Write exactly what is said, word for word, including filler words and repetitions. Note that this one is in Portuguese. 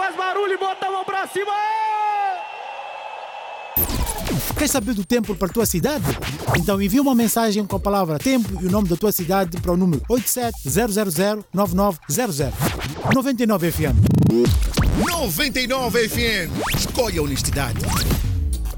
faz barulho e bota a mão pra cima! Queres saber do tempo para a tua cidade? Então envia uma mensagem com a palavra tempo e o nome da tua cidade para o número oito sete zero zero zero nove nove zero zero. noventa e nove F M. noventa e nove F M. Escolha a honestidade.